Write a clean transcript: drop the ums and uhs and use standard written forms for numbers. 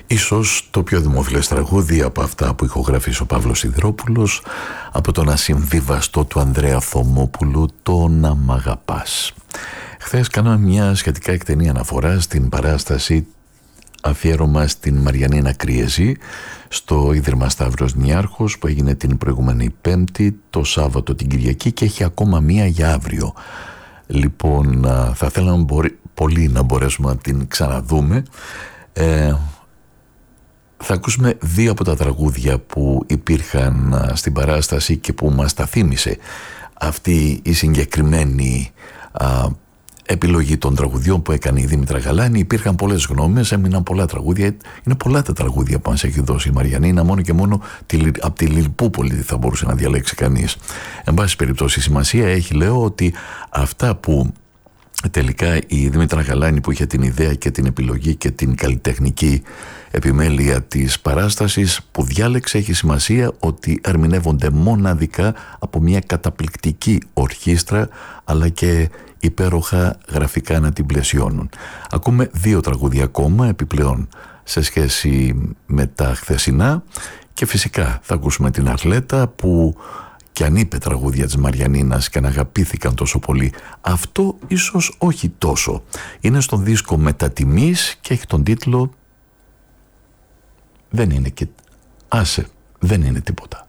Ίσως το πιο δημοφιλές τραγούδι από αυτά που ηχογραφήσει ο Παύλος Σιδηρόπουλος, από τον ασυμβίβαστο του Ανδρέα Θωμόπουλου, το «Να μ' αγαπάς». Χθες κάναμε μια σχετικά εκτενή αναφορά στην παράσταση αφιέρωμα στην Μαριανίνα Κριεζή στο Ίδρυμα Σταύρος Νιάρχος, που έγινε την προηγούμενη Πέμπτη, το Σάββατο την Κυριακή, και έχει ακόμα μία για αύριο. Λοιπόν, θα θέλαμε πολύ να μπορέσουμε να την ξαναδούμε. Θα ακούσουμε δύο από τα τραγούδια που υπήρχαν στην παράσταση και που μας τα θύμισε αυτή η συγκεκριμένη επιλογή των τραγουδιών που έκανε η Δήμητρα Γαλάνη. Υπήρχαν πολλές γνώμες, έμειναν πολλά τραγούδια. Είναι πολλά τα τραγούδια που μας έχει δώσει η Μαριανίνα, μόνο και μόνο από τη Λιλπούπολη θα μπορούσε να διαλέξει κανείς. Εν πάση περιπτώσει, σημασία έχει, λέω, ότι αυτά που τελικά η Δήμητρα Γαλάνη, που είχε την ιδέα και την επιλογή και την καλλιτεχνική επιμέλεια της παράστασης που διάλεξε, έχει σημασία ότι ερμηνεύονται μοναδικά από μια καταπληκτική ορχήστρα, αλλά και υπέροχα γραφικά να την πλαισιώνουν. Ακούμε δύο τραγούδια ακόμα επιπλέον σε σχέση με τα χθεσινά, και φυσικά θα ακούσουμε την Αρλέτα, που και αν είπε τραγούδια της Μαριανίνας και αν αγαπήθηκαν τόσο πολύ, αυτό ίσως όχι τόσο. Είναι στον δίσκο Μετατιμής και έχει τον τίτλο «Δεν είναι και... άσε, δεν είναι τίποτα».